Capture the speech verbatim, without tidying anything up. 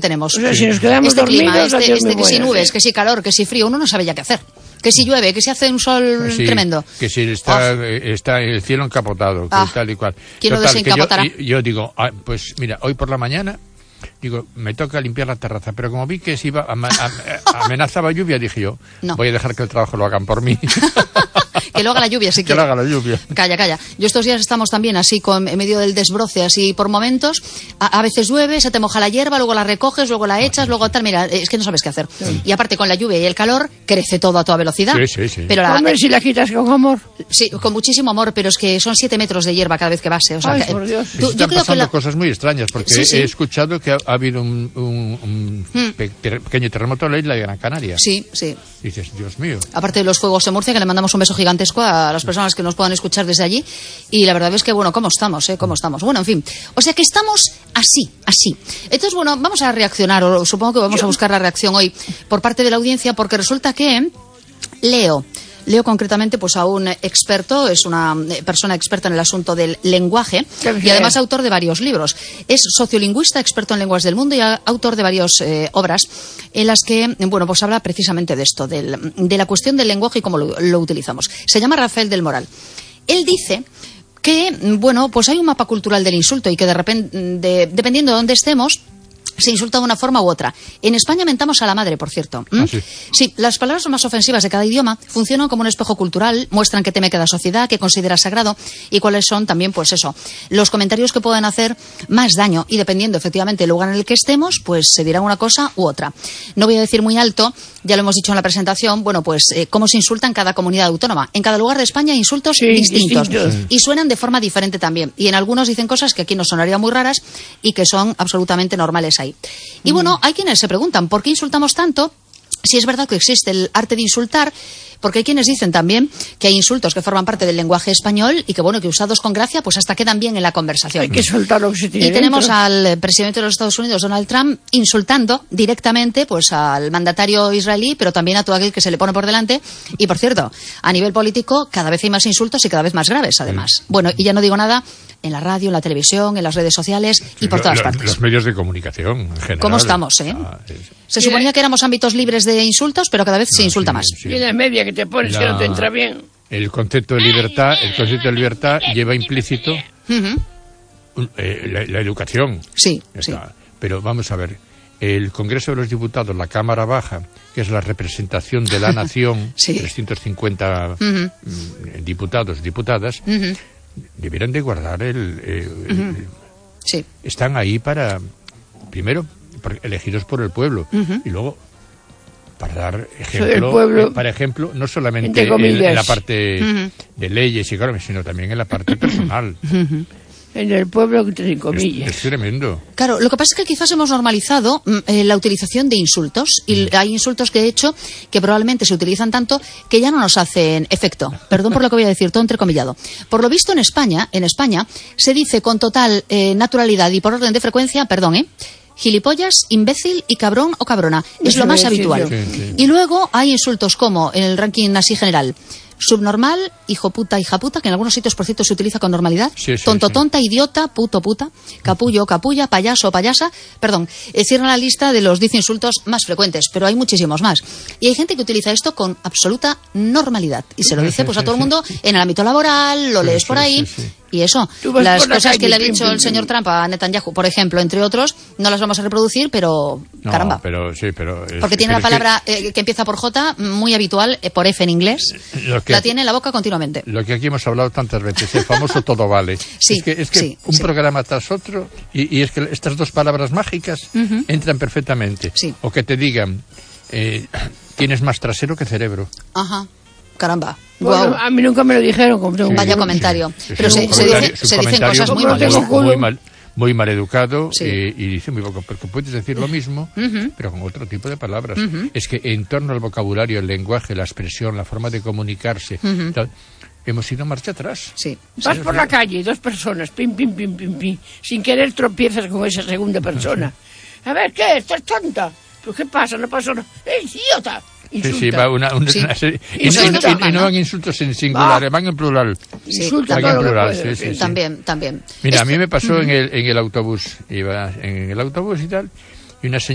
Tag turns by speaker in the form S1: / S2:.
S1: tenemos.
S2: O sea, si nos quedamos
S1: este
S2: dormidos,
S1: clima, este,
S2: adiós,
S1: este,
S2: me
S1: que si
S2: voy,
S1: nubes,
S2: sí.
S1: que si calor, que si frío, uno no sabe ya qué hacer. Que si llueve, que si hace un sol
S3: sí,
S1: tremendo.
S3: Que si está, oh. está el cielo encapotado, que
S1: ah,
S3: tal y cual.
S1: ¿Quién lo desencapotará?
S3: Yo, yo digo, ah, pues mira, hoy por la mañana, digo, me toca limpiar la terraza, pero como vi que se iba a, a, amenazaba lluvia, dije yo, no. voy a dejar que el trabajo lo hagan por mí.
S1: Que lo haga la lluvia, si
S3: que
S1: quiere.
S3: Que lo haga la lluvia.
S1: Calla, calla. Yo estos días estamos también así, con, en medio del desbroce, así por momentos. A, a veces llueve, se te moja la hierba, luego la recoges, luego la echas, luego tal. Mira, es que no sabes qué hacer. Sí. Y aparte, con la lluvia y el calor, crece todo a toda velocidad.
S3: Sí, sí, sí.
S1: Pero la,
S2: Hombre, si la quitas con amor.
S1: Sí, con muchísimo amor, pero es que son siete metros de hierba cada vez que vas. O sea,
S2: Ay,
S1: que,
S2: por Dios.
S3: Tú, yo están
S1: creo
S3: pasando
S1: que la...
S3: cosas muy extrañas, porque sí, sí. he escuchado que ha, ha habido un, un, un hmm. pe pequeño terremoto en la isla de Gran Canaria.
S1: Sí, sí.
S3: Y dices, Dios mío.
S1: Aparte de los fuegos en Murcia, que le mandamos un beso gigantesco a las personas que nos puedan escuchar desde allí. Y la verdad es que, bueno, ¿cómo estamos? Eh? ¿Cómo estamos? Bueno, en fin. O sea que estamos así, así. Entonces, bueno, vamos a reaccionar, o supongo que vamos a buscar la reacción hoy por parte de la audiencia, porque resulta que Leo... Leo concretamente pues a un experto, es una persona experta en el asunto del lenguaje y además autor de varios libros. Es sociolingüista, experto en lenguas del mundo y autor de varias eh, obras en las que, bueno, pues habla precisamente de esto, del, de la cuestión del lenguaje y cómo lo, lo utilizamos. Se llama Rafael del Moral. Él dice que, bueno, pues hay un mapa cultural del insulto y que de repente, de, dependiendo de dónde estemos, se insulta de una forma u otra. En España mentamos a la madre, por cierto. ¿Mm?
S3: Ah, sí.
S1: sí, las palabras más ofensivas de cada idioma funcionan como un espejo cultural, muestran qué teme cada sociedad, qué considera sagrado y cuáles son también, pues eso, los comentarios que pueden hacer más daño y dependiendo efectivamente del lugar en el que estemos, pues se dirá una cosa u otra. No voy a decir muy alto, ya lo hemos dicho en la presentación, bueno, pues eh, cómo se insulta en cada comunidad autónoma. En cada lugar de España hay insultos
S2: sí,
S1: distintos,
S2: distintos sí.
S1: y suenan de forma diferente también. Y en algunos dicen cosas que aquí nos sonarían muy raras y que son absolutamente normales ahí. Y bueno, hay quienes se preguntan, ¿por qué insultamos tanto? Si es verdad que existe el arte de insultar, porque hay quienes dicen también que hay insultos que forman parte del lenguaje español y que, bueno, que usados con gracia, pues hasta quedan bien en la conversación.
S2: Hay que soltar lo que se tiene
S1: Y tenemos
S2: dentro.
S1: al presidente de los Estados Unidos, Donald Trump, insultando directamente pues al mandatario israelí, pero también a todo aquel que se le pone por delante. Y, por cierto, a nivel político, cada vez hay más insultos y cada vez más graves, además. Bueno, y ya no digo nada en la radio, en la televisión, en las redes sociales y por
S3: lo,
S1: todas
S3: lo,
S1: partes.
S3: Los medios de comunicación, en general.
S1: ¿Cómo estamos, eh? Ah, es... Se suponía que éramos ámbitos libres de insultos, pero cada vez no, se insulta
S3: sí,
S1: más.
S3: Sí.
S2: Y en la media que te pones la... que no te entra bien.
S3: El concepto de libertad, el concepto de libertad lleva implícito uh-huh. eh, la, la educación.
S1: Sí, sí.
S3: Pero vamos a ver, el Congreso de los Diputados, la Cámara Baja, que es la representación de la nación, sí. trescientos cincuenta uh-huh. diputados, diputadas, uh-huh. debieran de guardar el... Eh, uh-huh. el
S1: sí.
S3: Están ahí para, primero, elegidos por el pueblo, uh-huh. y luego para dar ejemplo,
S2: pueblo,
S3: para ejemplo, no solamente en, en la parte uh-huh. de leyes y claro, sino también en la parte personal.
S2: Uh-huh. En el pueblo, entre comillas.
S3: Es, es tremendo.
S1: Claro, lo que pasa es que quizás hemos normalizado eh, la utilización de insultos y mm. hay insultos que, de hecho, que probablemente se utilizan tanto que ya no nos hacen efecto. Perdón por lo que voy a decir, todo entrecomillado. Por lo visto en España, en España, se dice con total eh, naturalidad y por orden de frecuencia, perdón, ¿eh? Gilipollas, imbécil y cabrón o cabrona. Es sí, lo más sí, habitual. Sí, sí. Y luego hay insultos como, en el ranking así general, subnormal, hijo puta, hija puta, que en algunos sitios, por cierto, se utiliza con normalidad.
S3: Sí, sí,
S1: tonto,
S3: sí.
S1: tonta, idiota, puto, puta, capullo, capulla, payaso, payasa. Perdón, eh, cierran la lista de los diez insultos más frecuentes, pero hay muchísimos más. Y hay gente que utiliza esto con absoluta normalidad. Y se lo dice pues a todo el mundo en el ámbito laboral, lo lees por ahí. Sí, sí, sí. Y eso, las cosas calle, que le ha dicho pim, pim, el señor pim. Trump a Netanyahu, por ejemplo, entre otros, no las vamos a reproducir, pero
S3: no,
S1: caramba.
S3: Pero, sí, pero es,
S1: porque tiene la palabra que... Eh, que empieza por J, muy habitual, eh, por F en inglés, que, la tiene en la boca continuamente.
S3: Lo que aquí hemos hablado tantas veces, el famoso todo vale.
S1: Sí,
S3: es que, es que
S1: sí,
S3: un
S1: sí.
S3: programa tras otro, y, y es que estas dos palabras mágicas uh-huh. entran perfectamente.
S1: Sí.
S3: O que te digan, eh, tienes más trasero que cerebro.
S1: Ajá. Caramba.
S2: Bueno, wow. A mí nunca me lo dijeron. Como
S1: sí, Vaya comentario.
S3: Sí, sí,
S1: pero
S3: sí,
S1: se, se, dice, se dicen cosas muy
S3: muy,
S1: malas.
S3: Muy mal, muy mal educado
S1: sí.
S3: eh, y dice muy poco, porque puedes decir lo mismo, uh-huh. pero con otro tipo de palabras. Uh-huh. Es que en torno al vocabulario, el lenguaje, la expresión, la forma de comunicarse, uh-huh. tal, hemos ido marcha atrás.
S1: Sí.
S2: Vas por la calle, dos personas, pim, pim, pim, pim, pim, sin querer tropiezas con esa segunda persona. A ver, ¿qué? ¿Estás tonta? ¿Pues qué pasa? No pasa nada. ¡Eh, idiota! Insulta.
S3: Sí, sí, va una, una,
S1: sí.
S3: una serie. Y, y, y, y, y no van insultos en singular, va. van en plural.
S1: Sí,
S2: Insulta
S3: van en plural, sí, sí, sí.
S1: También, también.
S3: Mira,
S1: Esto...
S3: a mí me pasó uh-huh. en, el, en el autobús, iba en el autobús y tal, y una señora